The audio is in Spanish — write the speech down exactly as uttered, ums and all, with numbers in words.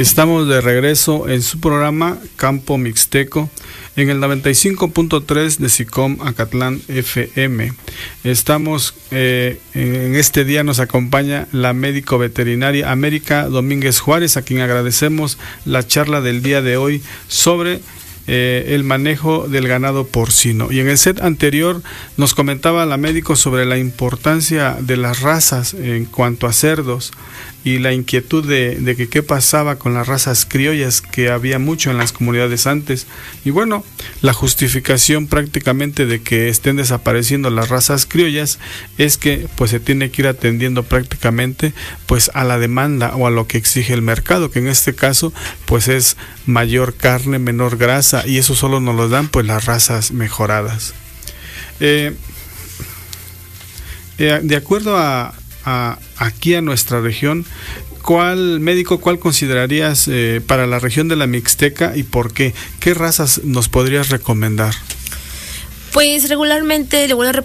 Estamos de regreso en su programa Campo Mixteco en el noventa y cinco punto tres de SICOM Acatlán F M. Estamos, eh, en este día nos acompaña la médico veterinaria América Domínguez Juárez, a quien agradecemos la charla del día de hoy sobre eh, el manejo del ganado porcino. Y en el set anterior nos comentaba la médico sobre la importancia de las razas en cuanto a cerdos y la inquietud de, de que qué pasaba con las razas criollas, que había mucho en las comunidades antes, y bueno, la justificación prácticamente de que estén desapareciendo las razas criollas es que pues se tiene que ir atendiendo prácticamente pues a la demanda o a lo que exige el mercado, que en este caso pues es mayor carne, menor grasa, y eso solo nos lo dan pues las razas mejoradas. Eh, eh, de acuerdo a A, aquí a nuestra región, ¿cuál médico, cuál considerarías eh, para la región de la Mixteca y por qué? ¿Qué razas nos podrías recomendar? Pues regularmente le voy a